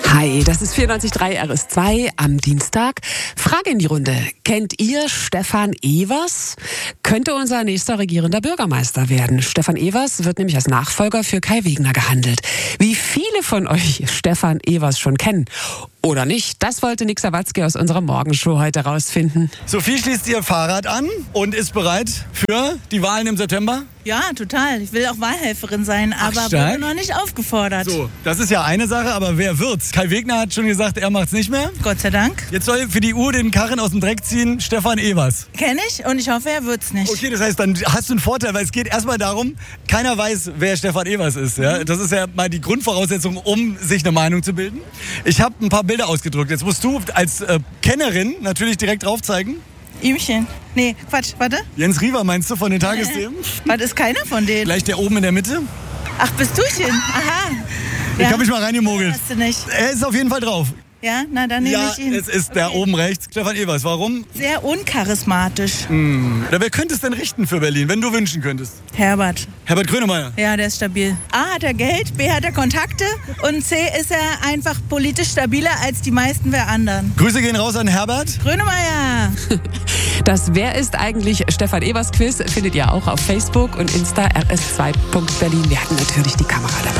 Hi, das ist 94.3 RS2 am Dienstag. Frage in die Runde. Kennt ihr Stefan Evers? Könnte unser nächster regierender Bürgermeister werden. Stefan Evers wird nämlich als Nachfolger für Kai Wegner gehandelt. Wie viele von euch Stefan Evers schon kennen oder nicht, das wollte Nick Sawatzki aus unserer Morgenshow heute rausfinden. Sophie schließt ihr Fahrrad an und ist bereit für die Wahlen im September? Ja, total. Ich will auch Wahlhelferin sein, aber wurde noch nicht aufgefordert. So, das ist ja eine Sache, aber wer wird's? Kai Wegner hat schon gesagt, er macht's nicht mehr. Gott sei Dank. Jetzt soll für die U den Karren aus dem Dreck ziehen Stefan Evers. Kenn ich und ich hoffe, er wird's nicht. Okay, das heißt, dann hast du einen Vorteil, weil es geht erstmal darum, keiner weiß, wer Stefan Evers ist. Ja? Das ist ja mal die Grundvoraussetzung, um sich eine Meinung zu bilden. Ich habe ein paar Bilder ausgedruckt. Jetzt musst du als Kennerin natürlich direkt drauf zeigen. Ihmchen. Nee, Quatsch, warte. Jens Riewer meinst du von den Tagesthemen? Was ist keiner von denen? Gleich der oben in der Mitte. Ach, bist duchen? Aha. Ich habe mich mal reingemogelt. Hast du nicht. Er ist auf jeden Fall drauf. Ja, na dann nehme ich ihn. Ja, es ist der oben rechts, Stefan Evers. Warum? Sehr uncharismatisch. Oder wer könnte es denn richten für Berlin, wenn du wünschen könntest? Herbert. Herbert Grönemeyer. Ja, der ist stabil. A, hat er Geld, B, hat er Kontakte und C, ist er einfach politisch stabiler als die meisten der anderen. Grüße gehen raus an Herbert. Grönemeyer. Das Wer ist eigentlich Stefan Evers Quiz findet ihr auch auf Facebook und Insta rs2.berlin. Wir hatten natürlich die Kamera dabei.